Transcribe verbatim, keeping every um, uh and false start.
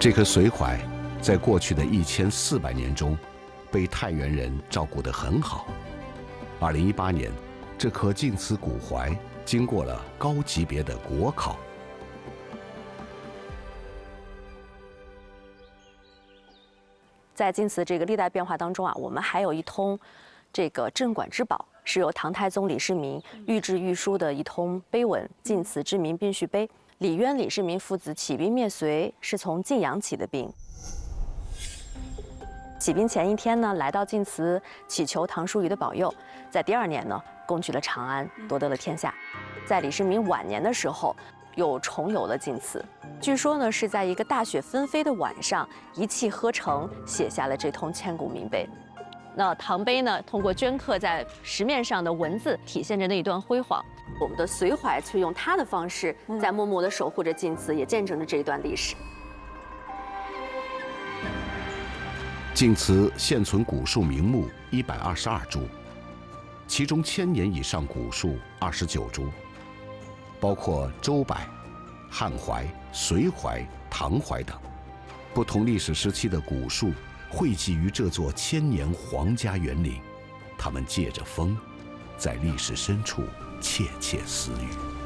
这棵髓槐，在过去的一千四百年中，被太原人照顾得很好。二零一八年，这棵晋祠古槐经过了高级别的国考。 在晋祠这个历代变化当中啊，我们还有一通这个镇馆之宝，是由唐太宗李世民御制御书的一通碑文《晋祠之民兵序碑》。李渊、李世民父子起兵灭隋，是从晋阳起的兵。起兵前一天呢，来到晋祠祈求唐叔虞的保佑，在第二年呢，攻取了长安，夺得了天下。在李世民晚年的时候，又重游了晋祠。据说呢，是在一个大雪纷飞的晚上，一气呵成写下了这通千古名碑。那唐碑呢，通过镌刻在石面上的文字，体现着那一段辉煌。我们的髓槐却用它的方式，在默默地守护着晋祠，也见证着这一段历史。 晋祠现存古树名木一百二十二株，其中千年以上古树二十九株，包括周柏、汉槐、隋槐、唐槐等不同历史时期的古树汇集于这座千年皇家园林，它们借着风，在历史深处窃窃私语。